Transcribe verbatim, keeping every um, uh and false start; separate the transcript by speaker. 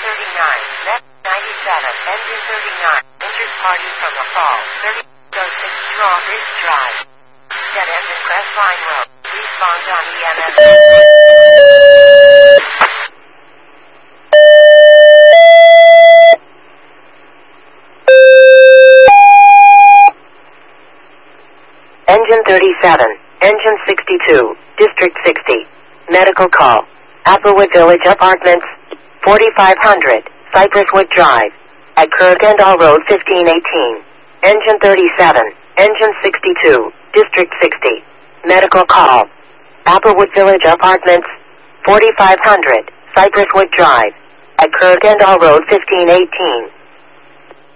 Speaker 1: thirty-nine, Met ninety-seven, engine thirty-nine, injured party from the fall, thirty oh six Strawbridge Drive. Dead engine Crestline Road. Respond on E M S. Engine thirty-seven, engine sixty-two, District sixty. Medical call. Applewood Village Apartments, forty-five hundred, Cypresswood Drive. At Kirkendall Road fifteen eighteen. Engine thirty-seven, engine sixty-two, District sixty. Medical call. Applewood Village Apartments, forty-five hundred, Cypresswood Drive. At Kirkendall Road fifteen eighteen.